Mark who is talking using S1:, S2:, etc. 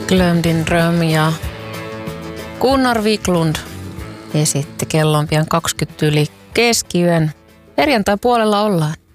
S1: Glömd din dröm ja Gunnar Wiklund esitti. Kello on pian 20 yli keskiyön. Perjantai puolella ollaan.